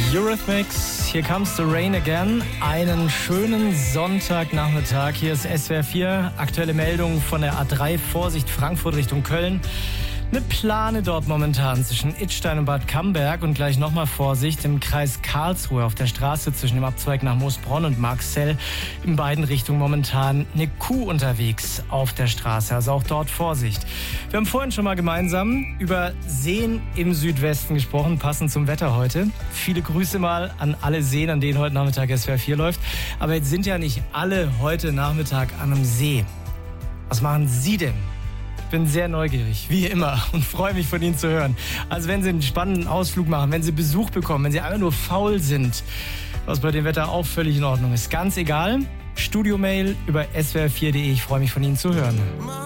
Eurythmics, Here Comes the Rain Again. Einen schönen Sonntagnachmittag. Hier ist SWR 4. Aktuelle Meldung von der A3. Vorsicht, Frankfurt Richtung Köln. Eine Plane dort momentan zwischen Idstein und Bad Camberg und gleich nochmal Vorsicht im Kreis Karlsruhe auf der Straße zwischen dem Abzweig nach Moosbronn und Marxzell. In beiden Richtungen momentan eine Kuh unterwegs auf der Straße, also auch dort Vorsicht. Wir haben vorhin schon mal gemeinsam über Seen im Südwesten gesprochen, passend zum Wetter heute. Viele Grüße mal an alle Seen, an denen heute Nachmittag SWR 4 läuft. Aber jetzt sind ja nicht alle heute Nachmittag an einem See. Was machen Sie denn? Ich bin sehr neugierig, wie immer, und freue mich, von Ihnen zu hören. Also wenn Sie einen spannenden Ausflug machen, wenn Sie Besuch bekommen, wenn Sie einfach nur faul sind, was bei dem Wetter auch völlig in Ordnung ist, ganz egal, Studiomail über swr4.de. Ich freue mich, von Ihnen zu hören.